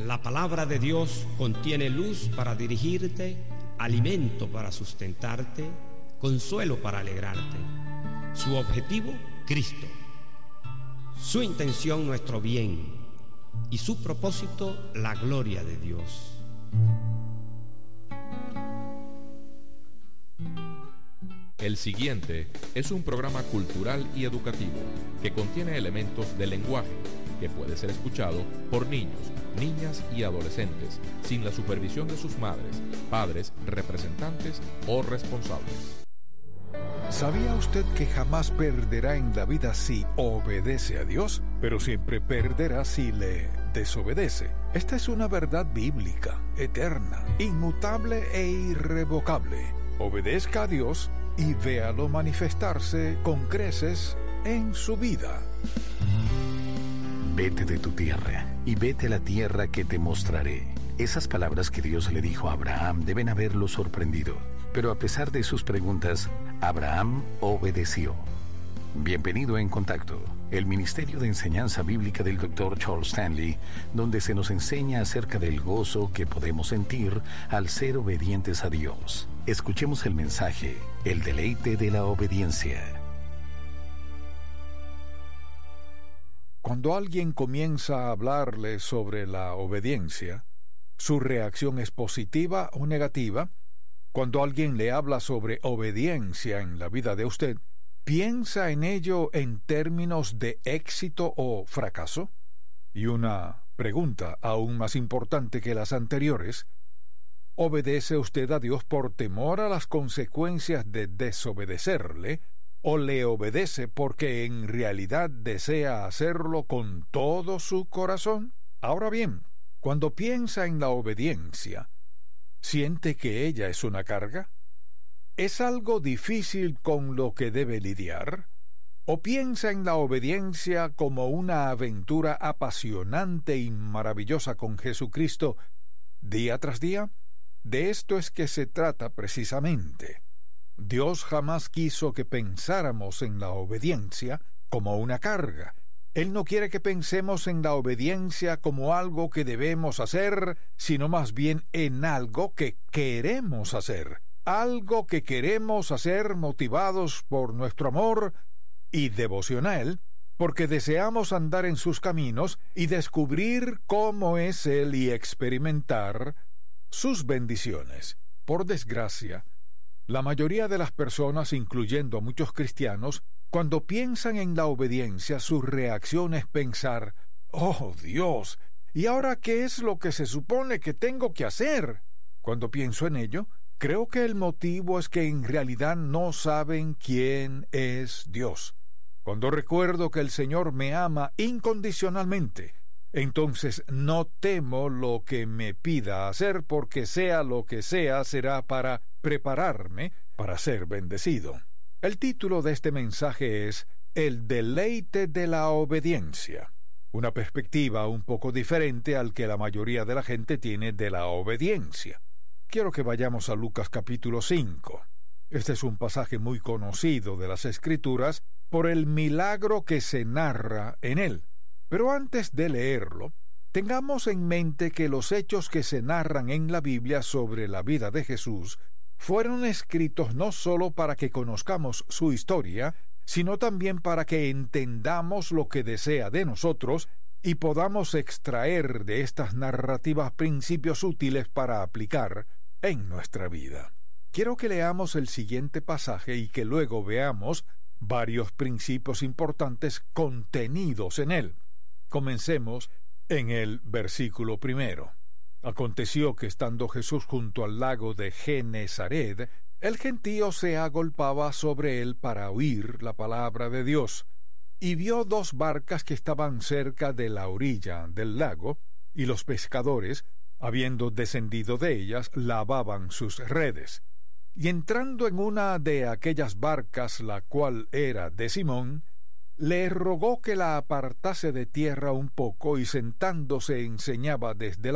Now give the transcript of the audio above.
La palabra de Dios contiene luz para dirigirte, alimento para sustentarte, consuelo para alegrarte. Su objetivo, Cristo. Su intención, nuestro bien. Y su propósito, la gloria de Dios. El siguiente es un programa cultural y educativo que contiene elementos de lenguaje que puede ser escuchado por niños, niñas y adolescentes sin la supervisión de sus madres, padres, representantes o responsables. ¿Sabía usted que jamás perderá en la vida si obedece a Dios, pero siempre perderá si le desobedece? Esta es una verdad bíblica, eterna, inmutable e irrevocable. Obedezca a Dios y véalo manifestarse con creces en su vida. Vete de tu tierra y vete a la tierra que te mostraré. Esas palabras que Dios le dijo a Abraham deben haberlo sorprendido, pero a pesar de sus preguntas, Abraham obedeció. Bienvenido a En Contacto, el Ministerio de Enseñanza Bíblica del Dr. Charles Stanley, donde se nos enseña acerca del gozo que podemos sentir al ser obedientes a Dios. Escuchemos el mensaje, el deleite de la obediencia. Cuando alguien comienza a hablarle sobre la obediencia, su reacción es positiva o negativa. Cuando alguien le habla sobre obediencia en la vida de usted, ¿piensa en ello en términos de éxito o fracaso? Y una pregunta aún más importante que las anteriores: ¿obedece usted a Dios por temor a las consecuencias de desobedecerle, o le obedece porque en realidad desea hacerlo con todo su corazón? Ahora bien, cuando piensa en la obediencia, ¿siente que ella es una carga? ¿Es algo difícil con lo que debe lidiar? ¿O piensa en la obediencia como una aventura apasionante y maravillosa con Jesucristo día tras día? De esto es que se trata precisamente. Dios jamás quiso que pensáramos en la obediencia como una carga. Él no quiere que pensemos en la obediencia como algo que debemos hacer, sino más bien en algo que queremos hacer. Algo que queremos hacer motivados por nuestro amor y devoción a Él, porque deseamos andar en sus caminos y descubrir cómo es Él y experimentar sus bendiciones. Por desgracia, la mayoría de las personas, incluyendo a muchos cristianos, cuando piensan en la obediencia, su reacción es pensar: «Oh, Dios, ¿y ahora qué es lo que se supone que tengo que hacer?». Cuando pienso en ello, creo que el motivo es que en realidad no saben quién es Dios. Cuando recuerdo que el Señor me ama incondicionalmente, entonces no temo lo que me pida hacer, porque sea lo que sea, será para prepararme para ser bendecido. El título de este mensaje es El deleite de la obediencia, una perspectiva un poco diferente al que la mayoría de la gente tiene de la obediencia. Quiero que vayamos a Lucas capítulo 5. Este es un pasaje muy conocido de las Escrituras por el milagro que se narra en él. Pero antes de leerlo, tengamos en mente que los hechos que se narran en la Biblia sobre la vida de Jesús fueron escritos no solo para que conozcamos su historia, sino también para que entendamos lo que desea de nosotros y podamos extraer de estas narrativas principios útiles para aplicar en nuestra vida. Quiero que leamos el siguiente pasaje y que luego veamos varios principios importantes contenidos en él. Comencemos en el versículo 1. Aconteció que estando Jesús junto al lago de Genesaret, el gentío se agolpaba sobre él para oír la palabra de Dios, y vio 2 barcas que estaban cerca de la orilla del lago, y los pescadores, habiendo descendido de ellas, lavaban sus redes. Y entrando en una de aquellas barcas, la cual era de Simón, le rogó que la apartase de tierra un poco, y sentándose enseñaba desde